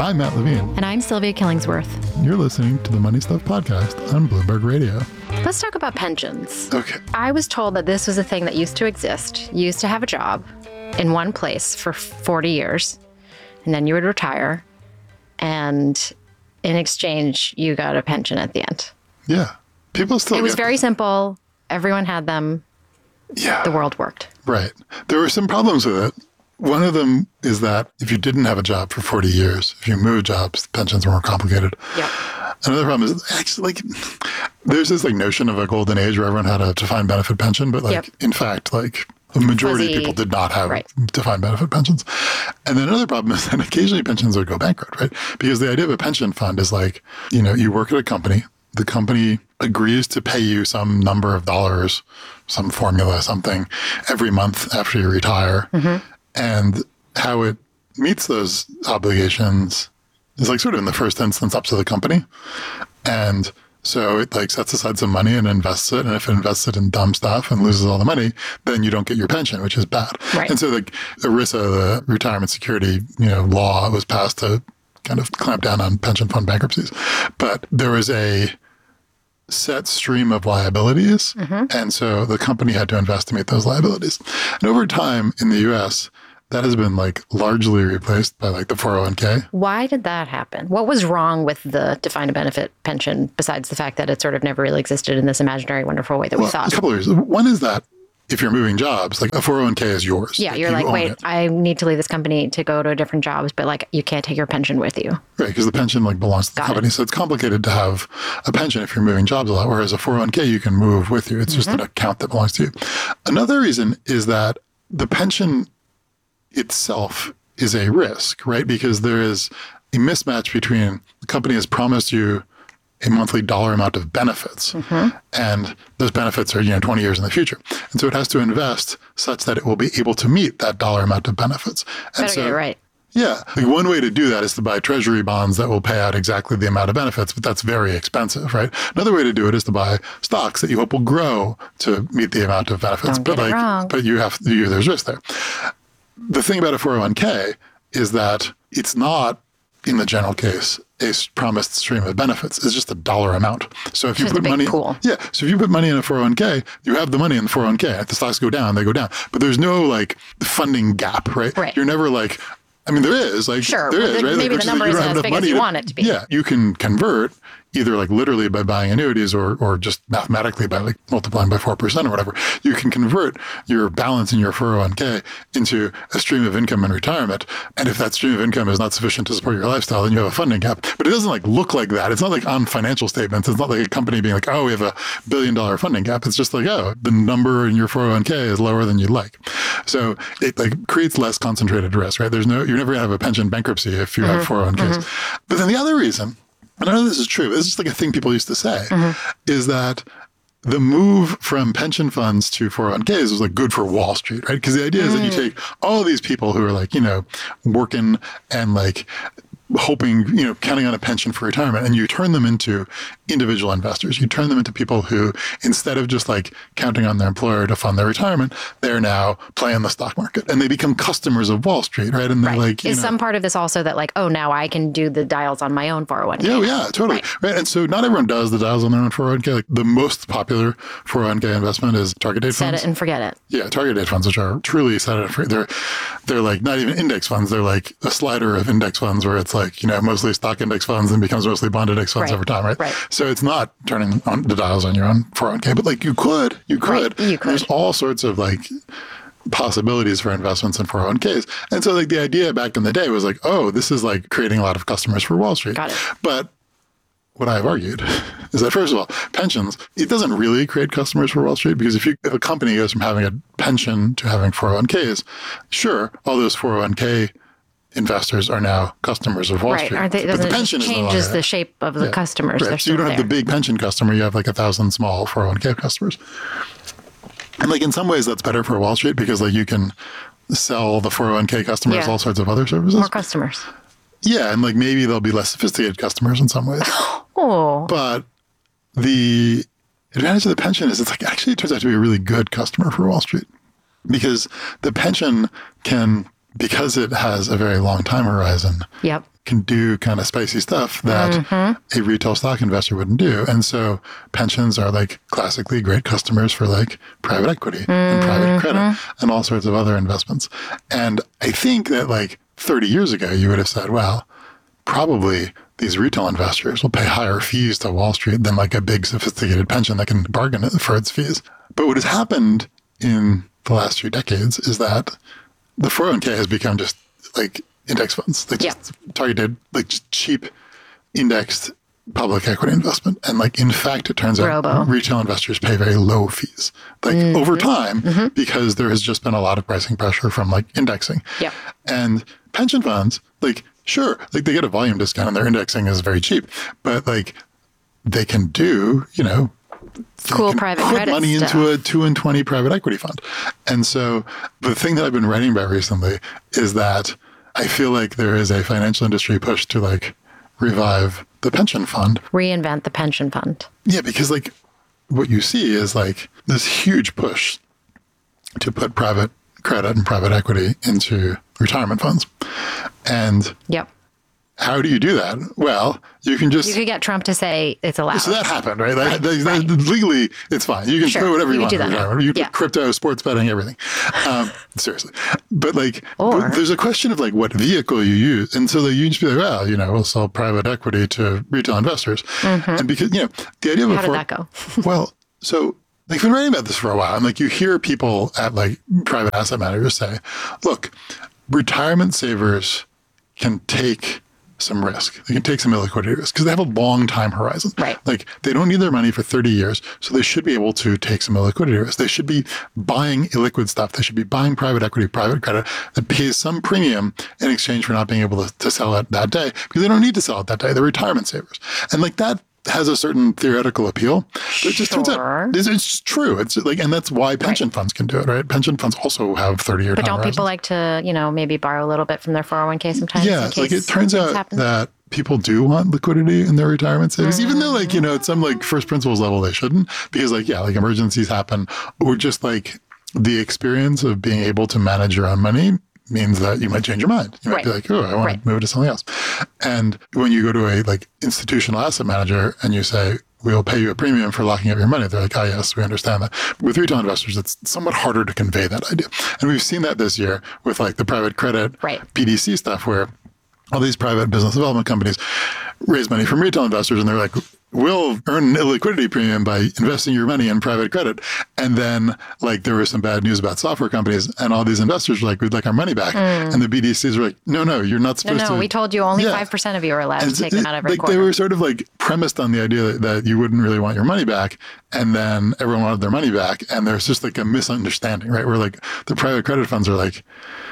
I'm Matt Levine. And I'm Sylvia Killingsworth. You're listening to the Money Stuff Podcast on Bloomberg Radio. Let's talk about pensions. Okay. I was told that this was a thing that used to exist. You used to have a job in one place for 40 years, and then you would retire, and in exchange, you got a pension at the end. Yeah. People still It was very simple. Everyone had them. Yeah. The world worked. Right. There were some problems with it. One of them is that if you didn't have a job for 40 years, if you moved jobs, pensions were more complicated. Yep. Another problem is actually there's this notion of a golden age where everyone had a defined benefit pension, but in fact, a majority of people did not have defined benefit pensions. And then another problem is that occasionally pensions would go bankrupt, right? Because the idea of a pension fund is you work at a company, the company agrees to pay you some number of dollars, some formula, something every month after you retire. Mm-hmm. And how it meets those obligations is sort of in the first instance up to the company. And so it sets aside some money and invests it. And if it invests it in dumb stuff and loses all the money, then you don't get your pension, which is bad. Right. And so ERISA, the retirement security, law was passed to kind of clamp down on pension fund bankruptcies. But there was a set stream of liabilities. Mm-hmm. And so the company had to invest to meet those liabilities. And over time in the US, that has been largely replaced by the 401k. Why did that happen? What was wrong with the defined benefit pension besides the fact that it sort of never really existed in this imaginary, wonderful way that we thought? A couple of reasons. One is that if you're moving jobs, a 401k is yours. Yeah, you're wait, I need to leave this company to go to different jobs, but you can't take your pension with you. Right, because the pension belongs to the company. So it's complicated to have a pension if you're moving jobs a lot, whereas a 401k you can move with you. It's just an account that belongs to you. Another reason is that the pension itself is a risk, right? Because there is a mismatch between the company has promised you a monthly dollar amount of benefits, and those benefits are 20 years in the future, and so it has to invest such that it will be able to meet that dollar amount of benefits. And Better get it right. Yeah, one way to do that is to buy treasury bonds that will pay out exactly the amount of benefits, but that's very expensive, right? Another way to do it is to buy stocks that you hope will grow to meet the amount of benefits. Don't get it wrong. But there's risk there. The thing about a 401k is that it's not, in the general case, a promised stream of benefits. It's just a dollar amount. So if you put money, pool. So if you put money in a 401k, you have the money in the 401k. If the stocks go down, they go down. But there's no funding gap, right? Right. You're never there is sure. There is, right? Maybe the number isn't as big as you want it to be. Yeah, you can convert either literally by buying annuities or just mathematically by multiplying by 4% or whatever. You can convert your balance in your 401k into a stream of income in retirement. And if that stream of income is not sufficient to support your lifestyle, then you have a funding gap. But it doesn't look like that. It's not on financial statements. It's not like a company being we have a $1 billion funding gap. It's just the number in your 401k is lower than you'd like. So it creates less concentrated risk, right? You're never going to have a pension bankruptcy if you have 401ks. Mm-hmm. But then the other reason, and I know this is true, but it's just a thing people used to say, is that the move from pension funds to 401ks was good for Wall Street, right? Because the idea is that you take all these people who are working and hoping, counting on a pension for retirement, and you turn them into individual investors. You turn them into people who, instead of just counting on their employer to fund their retirement, they're now playing the stock market, and they become customers of Wall Street, right? And they're is some part of this also that now I can do the dials on my own 401k? Yeah, totally. Right. And so not everyone does the dials on their own 401k. The most popular 401k investment is target date funds. Set it and forget it. Yeah, target date funds, which are truly set it and forget. They're not even index funds. They're a slider of index funds where it's mostly stock index funds and becomes mostly bond index funds over time, right? So it's not turning on the dials on your own 401k, but you could. Right, you could. There's all sorts of possibilities for investments in 401ks. And so the idea back in the day was this is creating a lot of customers for Wall Street. Got it. But what I've argued is that, first of all, pensions, it doesn't really create customers for Wall Street, because if a company goes from having a pension to having 401ks, sure, all those 401k investors are now customers of Wall Street. Right. But the pension changes the shape of the customers. Right. So you don't have the big pension customer. You have 1,000 small 401k customers. And in some ways that's better for Wall Street, because you can sell the 401k customers all sorts of other services. More customers. Yeah. And maybe they'll be less sophisticated customers in some ways. Oh. But the advantage of the pension is actually it turns out to be a really good customer for Wall Street, because the pension can, because it has a very long time horizon, can do kind of spicy stuff that a retail stock investor wouldn't do. And so pensions are like classically great customers for like private equity and private credit and all sorts of other investments. And I think that like 30 years ago, you would have said, well, probably these retail investors will pay higher fees to Wall Street than like a big sophisticated pension that can bargain for its fees. But what has happened in the last few decades is that the 401k has become just like index funds, like just targeted, like just cheap indexed public equity investment. And like, in fact, it turns out retail investors pay very low fees, like over time, because there has just been a lot of pricing pressure from like indexing. And pension funds, like, sure, like they get a volume discount and their indexing is very cheap, but like they can do, you know, cool private credit money stuff into a 2 and 20 private equity fund. And so the thing that I've been writing about recently is that I feel like there is a financial industry push to like revive the pension fund. Reinvent the pension fund. Yeah, because like what you see is like this huge push to put private credit and private equity into retirement funds. And how do you do that? Well, you can just... You could get Trump to say it's allowed. So that happened, right? Legally, it's fine. You can put whatever you want. You can put crypto, sports betting, everything. Seriously. But like, there's a question of like what vehicle you use. And so like, you just be like, well, you know, we'll sell private equity to retail investors. And because, you know, the idea of... How did that go? Well, so... Like, I've been writing about this for a while, and like you hear people at like private asset managers say, look, retirement savers can take some risk. They can take some illiquidity risk because they have a long time horizon. Right. Like they don't need their money for 30 years, so they should be able to take some illiquidity risk. They should be buying illiquid stuff. They should be buying private equity, private credit that pays some premium in exchange for not being able to sell it that day because they don't need to sell it that day. They're retirement savers. And like that has a certain theoretical appeal, but it just turns out it's just true. It's like, and that's why pension funds can do it, right? Pension funds also have 30-year time But don't horizons. people like to, you know, maybe borrow a little bit from their 401k sometimes? Yeah, like it turns out that people do want liquidity in their retirement savings, even though like, you know, at some like first principles level, they shouldn't, because like, yeah, like emergencies happen, or just like the experience of being able to manage your own money means that you might change your mind. You might be like, oh, I want to move it to something else. And when you go to a like institutional asset manager and you say, we'll pay you a premium for locking up your money, they're like, oh, yes, we understand that. With retail investors, it's somewhat harder to convey that idea. And we've seen that this year with like the private credit BDC stuff, where all these private business development companies raise money from retail investors, and they're like, we'll earn an illiquidity premium by investing your money in private credit. And then like there was some bad news about software companies, and all these investors were like, we'd like our money back. And the BDCs were like, no, you're not supposed to. No, we told you only 5% of you are allowed to take them out every quarter. They were sort of like premised on the idea that you wouldn't really want your money back. And then everyone wanted their money back. And there's just like a misunderstanding, right? Where like the private credit funds are like...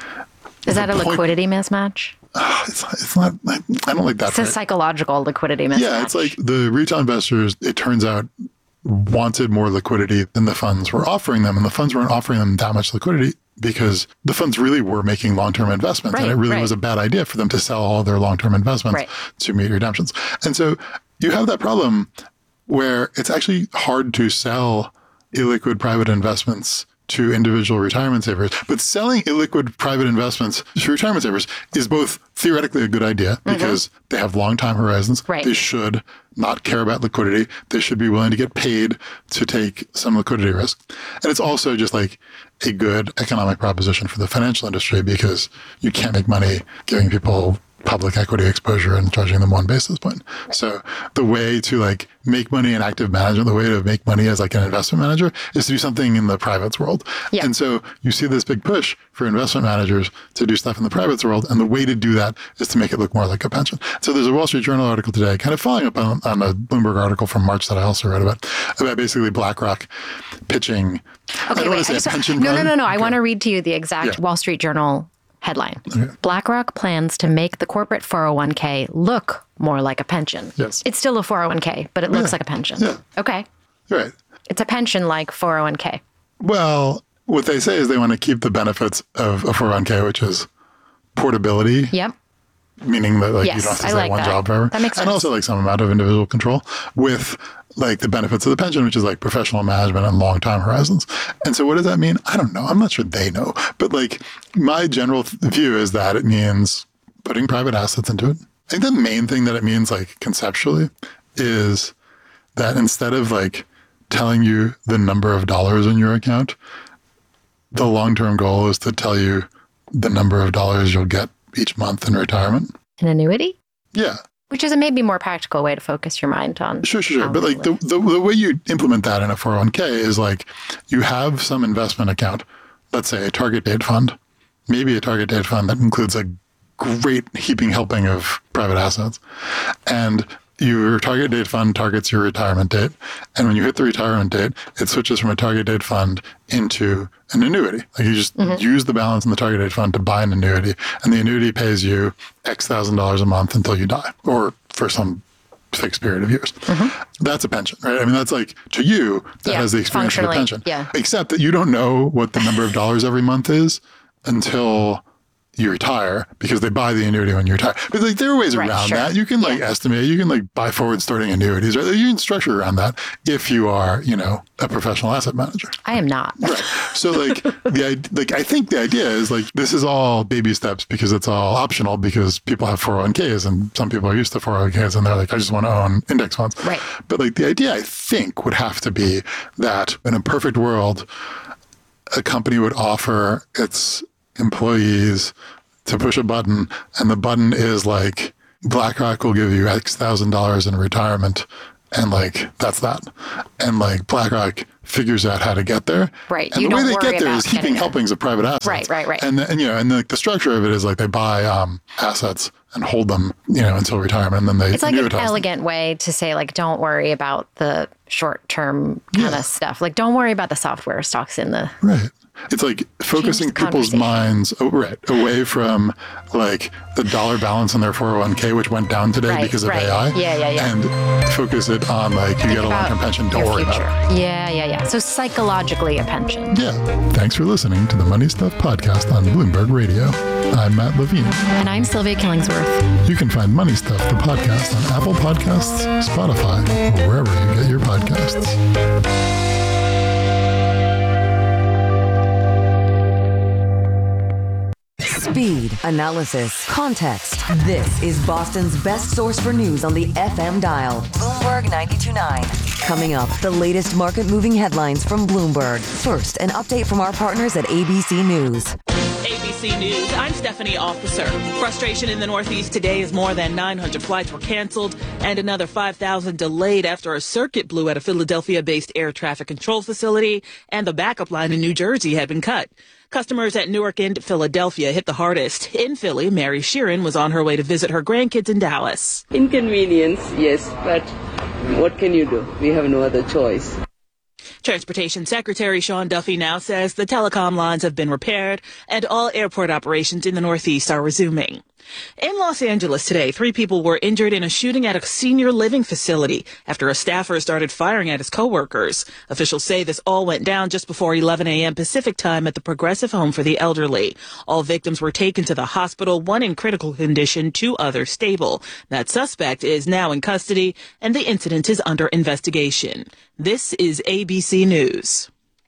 Is that a liquidity mismatch? It's not, I don't like that. It's a psychological liquidity mismatch. Yeah, it's like the retail investors, it turns out, wanted more liquidity than the funds were offering them. And the funds weren't offering them that much liquidity because the funds really were making long-term investments. And it really was a bad idea for them to sell all their long-term investments to meet redemptions. And so you have that problem where it's actually hard to sell illiquid private investments to individual retirement savers. But selling illiquid private investments to retirement savers is both theoretically a good idea because they have long time horizons. They should not care about liquidity. They should be willing to get paid to take some liquidity risk. And it's also just like a good economic proposition for the financial industry because you can't make money giving people public equity exposure and charging them 1 basis point. So the way to like make money in active management, the way to make money as like an investment manager is to do something in the privates world. And so you see this big push for investment managers to do stuff in the privates world. And the way to do that is to make it look more like a pension. So there's a Wall Street Journal article today, kind of following up on a Bloomberg article from March that I also read about basically BlackRock pitching. Okay, wait. No. I want to read to you the exact Wall Street Journal headline. BlackRock plans to make the corporate 401k look more like a pension. It's still a 401k, but it looks like a pension. Okay. Right. It's a pension like 401k. Well, what they say is they want to keep the benefits of a 401k, which is portability. Meaning that like you don't have to stay one job forever. That makes sense. And also like some amount of individual control with like the benefits of the pension, which is like professional management and long time horizons. And so what does that mean? I don't know. I'm not sure they know. But like my general view is that it means putting private assets into it I think the main thing that it means, like conceptually, is that instead of like telling you the number of dollars in your account, the long-term goal is to tell you the number of dollars you'll get each month in retirement. An annuity? Yeah. Which is a maybe more practical way to focus your mind on. Sure. But like the way you implement that in a 401k is like you have some investment account, let's say a target date fund, maybe a target date fund that includes a great heaping helping of private assets. And your target date fund targets your retirement date. And when you hit the retirement date, it switches from a target date fund into an annuity. Like you just use the balance in the target date fund to buy an annuity. And the annuity pays you X thousand dollars a month until you die or for some fixed period of years. That's a pension, right? I mean, that's like to you, that has the experience of a pension. Yeah. Except that you don't know what the number of dollars every month is until you retire because they buy the annuity when you retire. But like there are ways around that. You can like estimate, you can like buy forward starting annuities, right? You can structure around that if you are, you know, a professional asset manager. I am not. Right. So like I think the idea is like this is all baby steps because it's all optional because people have 401ks and some people are used to 401ks and they're like, I just want to own index funds. Right. But like the idea I think would have to be that in a perfect world, a company would offer its employees to push a button, and the button is like BlackRock will give you X thousand dollars in retirement, and like that's that. And like BlackRock figures out how to get there. Right. And you the way don't they worry get there about is heaping helpings of private assets. Right. And you know, and the structure of it is like they buy assets and hold them, you know, until retirement, and then they It's like an annuitize them. elegant way to say, like, don't worry about the short-term kind of stuff. Like, don't worry about the software stocks in the... Right. It's like focusing the people's conversation. minds away from like the dollar balance on their 401k, which went down today because of AI. Yeah. And focus it on like you get a long-term pension, don't worry about it. Yeah. So psychologically a pension. Yeah. Thanks for listening to the Money Stuff podcast on Bloomberg Radio. I'm Matt Levine. And I'm Sylvia Killingsworth. You can find Money Stuff, the podcast, on Apple Podcasts, Spotify, or wherever you get your podcasts. Speed, analysis, context. This is Boston's best source for news on the FM dial. Bloomberg 92.9. Coming up, the latest market-moving headlines from Bloomberg. First, an update from our partners at ABC News. ABC News, I'm Stephanie Officer. Frustration in the Northeast today as more than 900 flights were canceled and another 5,000 delayed after a circuit blew at a Philadelphia-based air traffic control facility and the backup line in New Jersey had been cut. Customers at Newark and Philadelphia hit the hardest. In Philly, Mary Sheeran was on her way to visit her grandkids in Dallas. Inconvenience, yes, but what can you do? We have no other choice. Transportation Secretary Sean Duffy now says the telecom lines have been repaired and all airport operations in the Northeast are resuming. In Los Angeles today, 3 people were injured in a shooting at a senior living facility after a staffer started firing at his coworkers. Officials say this all went down just before 11 a.m. Pacific time at the Progressive Home for the Elderly. All victims were taken to the hospital, 1 in critical condition, 2 others stable. That suspect is now in custody and the incident is under investigation. This is ABC News.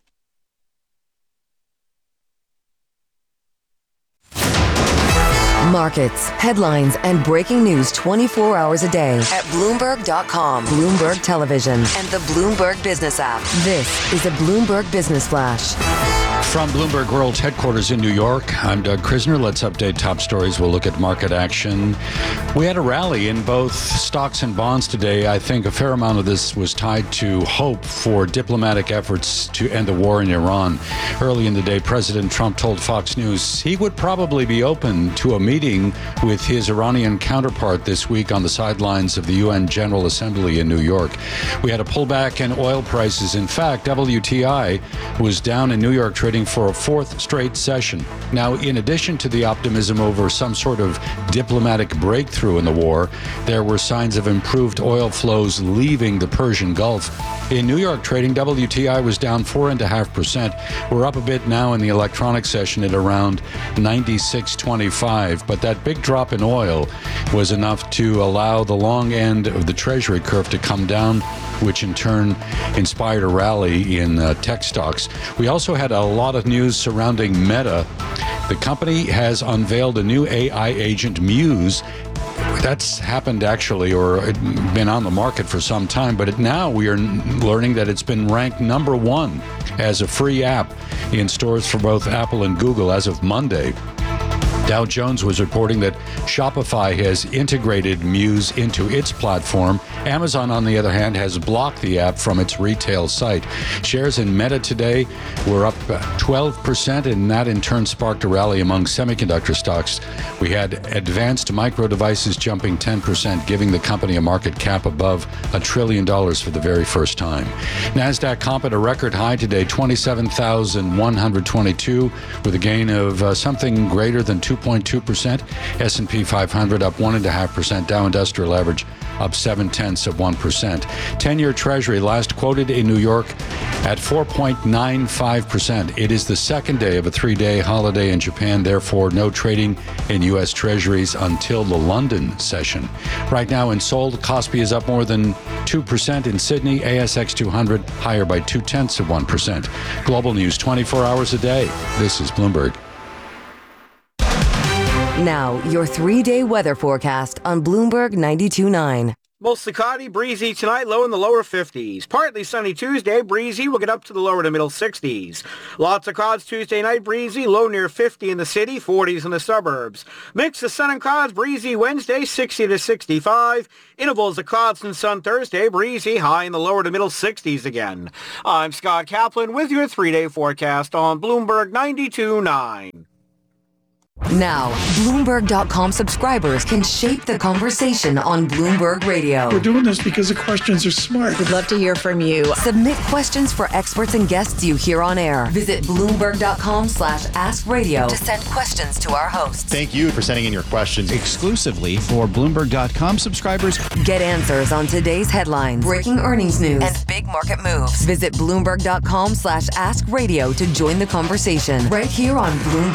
Markets, headlines, and breaking news 24 hours a day at Bloomberg.com, Bloomberg Television, and the Bloomberg Business app. This is a Bloomberg Business Flash. From Bloomberg World's headquarters in New York, I'm Doug Krisner. Let's update top stories. We'll look at market action. We had a rally in both stocks and bonds today. I think a fair amount of this was tied to hope for diplomatic efforts to end the war in Iran. Early in the day, President Trump told Fox News he would probably be open to a meeting with his Iranian counterpart this week on the sidelines of the UN General Assembly in New York. We had a pullback in oil prices. In fact, WTI was down in New York trading for a 4th straight session. Now, in addition to the optimism over some sort of diplomatic breakthrough in the war, there were signs of improved oil flows leaving the Persian Gulf. In New York trading, WTI was down 4.5%. We're up a bit now in the electronic session at around 96.25, but that big drop in oil was enough to allow the long end of the Treasury curve to come down, which in turn inspired a rally in tech stocks. We also had a lot of news surrounding Meta. The company has unveiled a new AI agent, Muse, That's happened actually, or been on the market for some time, but now we are learning that it's been ranked number 1 as a free app in stores for both Apple and Google as of Monday. Dow Jones was reporting that Shopify has integrated Muse into its platform. Amazon, on the other hand, has blocked the app from its retail site. Shares in Meta today were up 12%, and that in turn sparked a rally among semiconductor stocks. We had Advanced Micro Devices jumping 10%, giving the company a market cap above $1 trillion for the very first time. NASDAQ comp at a record high today, 27,122, with a gain of something greater than 2.2%. S&P 500 up 1.5%. Dow Industrial Average up 0.7%. 10-year Treasury last quoted in New York at 4.95%. It is the second day of a 3-day holiday in Japan. Therefore, no trading in U.S. Treasuries until the London session. Right now in Seoul, Kospi is up more than 2%. In Sydney, ASX 200 higher by 0.2%. Global news 24 hours a day. This is Bloomberg. Now, your 3-day weather forecast on Bloomberg 92.9. Mostly cloudy, breezy tonight, low in the lower 50s. Partly sunny Tuesday, breezy, will get up to the lower to middle 60s. Lots of clouds Tuesday night, breezy, low near 50 in the city, 40s in the suburbs. Mix of sun and clouds, breezy Wednesday, 60 to 65. Intervals of clouds and sun Thursday, breezy, high in the lower to middle 60s again. I'm Scott Kaplan with your 3-day forecast on Bloomberg 92.9. Now, Bloomberg.com subscribers can shape the conversation on Bloomberg Radio. We're doing this because the questions are smart. We'd love to hear from you. Submit questions for experts and guests you hear on air. Visit Bloomberg.com/AskRadio to send questions to our hosts. Thank you for sending in your questions. Exclusively for Bloomberg.com subscribers. Get answers on today's headlines, breaking earnings news, and big market moves. Visit Bloomberg.com/AskRadio to join the conversation right here on Bloomberg.